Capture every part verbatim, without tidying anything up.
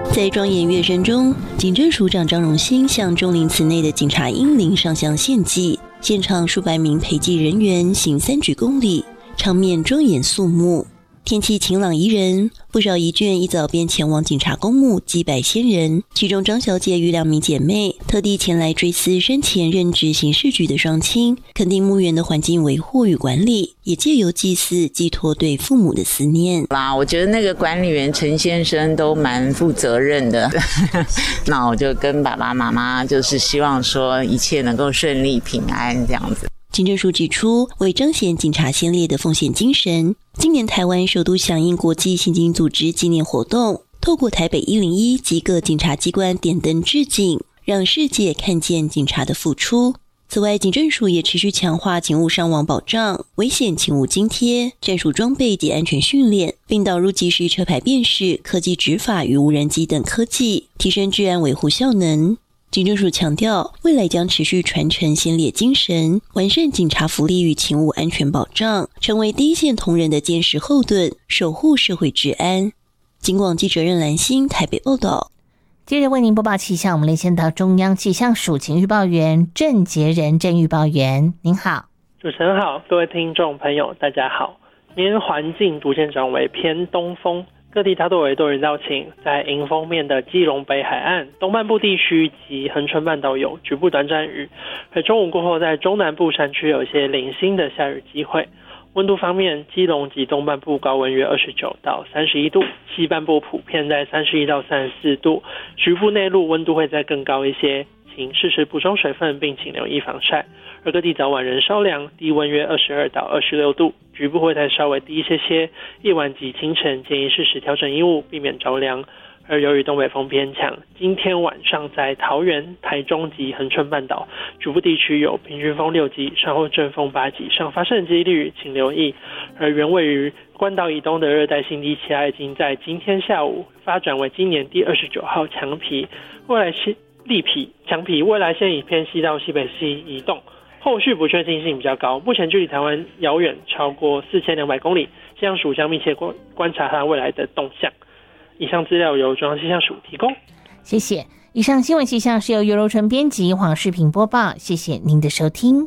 在庄严乐声中，警政署长张荣兴向钟陵祠内的警察英灵上香献祭，现场数百名陪祭人员行三鞠躬礼，场面庄严肃穆。天气晴朗宜人，不少遗眷一早便前往警察公墓祭拜先人，其中张小姐与两名姐妹特地前来追思生前任职刑事局的双亲，肯定墓园的环境维护与管理，也借由祭祀寄托对父母的思念啦。我觉得那个管理员陈先生都蛮负责任的那我就跟爸爸妈妈就是希望说一切能够顺利平安这样子。 警政署指出，为彰显警察先烈的奉献精神，今年台湾首度响应国际刑警组织纪念活动，透过台北一零一及各警察机关点灯致敬，让世界看见警察的付出。此外，警政署也持续强化警务伤亡保障、危险勤务津贴、战术装备及安全训练，并导入即时车牌辨识、科技执法与无人机等科技，提升治安维护效能。警政署强调，未来将持续传承先烈精神，完善警察福利与勤务安全保障，成为第一线同仁的坚实后盾，守护社会治安。警广记者任兰心台北报道。 接着为您播报气象，我们连线到中央气象署情预报员郑杰仁郑预报员，您好。 主持人好，各位听众朋友大家好。今天环境逐渐转为偏东风，各地大多为多云到晴，在迎风面的基隆北海岸、东半部地区及恒春半岛有局部短暂雨，而中午过后在中南部山区有一些零星的下雨机会。温度方面，基隆及东半部高温约二十九到三十一度，西半部普遍在三十一到三十四度，局部内陆温度会再更高一些，请适时补充水分，并请留意防晒。而各地早晚仍稍凉，低温约二十二到二十六度，局部会再稍微低一些些，夜晚及清晨建议适时调整衣物，避免着凉。而由于东北风偏强，今天晚上在桃园、台中及恒春半岛局部地区有平均风六级以上或阵风八级以上发生的几率，请留意。而原位于关岛以东的热带性低气压已经在今天下午发展为今年第二十九号强皮，未来是利皮强皮，未来现已偏西到西北西移动，后续不确定性比较高，目前距离台湾遥远超过四千两百公里，气象署将密切观察它未来的动向。以上资料由中央气象署提供。 谢谢。以上新闻气象是由尤柔纯编辑，黄世平播报。谢谢您的收听。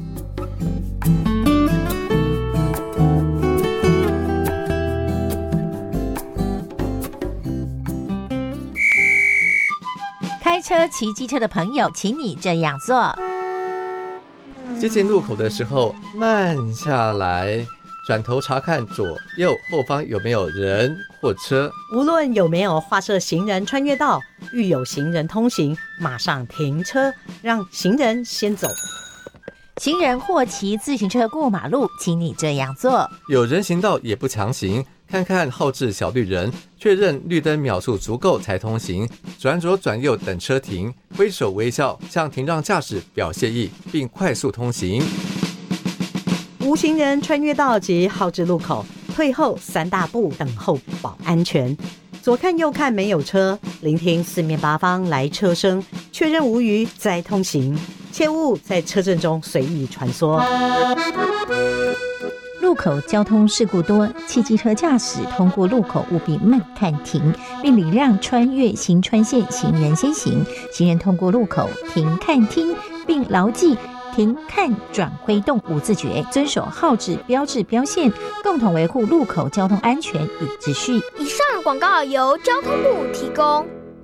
开车、骑机车的朋友，请你这样做： 接近路口的时候，慢下来。转头查看左右后方有没有人或车， 无论有没有画设行人穿越道，遇有行人通行，马上停车，让行人先走。 行人或骑自行车过马路，请你这样做： 有人行道也不强行，看看后置小绿人，确认绿灯秒数足够才通行，转左转右等车停，挥手微笑向停让驾驶表谢意，并快速通行。 无行人穿越道及号志路口，退后三大步等候保安全。左看右看没有车，聆听四面八方来车声，确认无虞再通行，切勿在车阵中随意穿梭。 路口交通事故多，汽机车驾驶通过路口务必慢看停，并礼让穿越行穿线行人先行。行人通过路口停看听，并牢记停看转挥动五字诀，遵守号志标志标线，共同维护路口交通安全与秩序。 以上广告由交通部提供。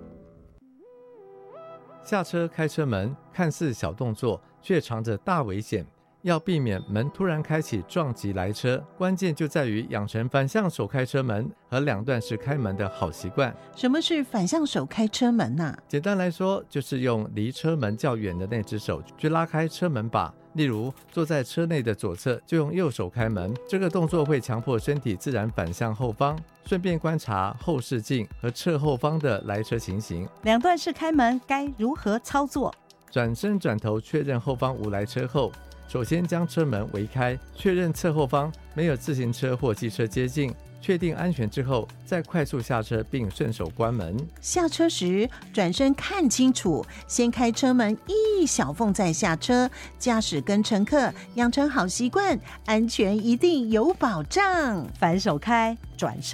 下车开车门看似小动作，却藏着大危险，要避免门突然开启撞击来车，关键就在于养成反向手开车门和两段式开门的好习惯。 什么是反向手开车门啊？ 简单来说，就是用离车门较远的那只手去拉开车门把，例如坐在车内的左侧就用右手开门，这个动作会强迫身体自然反向后方，顺便观察后视镜和侧后方的来车情形。 两段式开门该如何操作？ 转身转头确认后方无来车后，首先将车门围开，确认侧后方没有自行车或机车接近，确定安全之后，再快速下车并顺手关门。 下车时转身看清楚，先开车门一小缝再下车，驾驶跟乘客养成好习惯，安全一定有保障。反手开，转身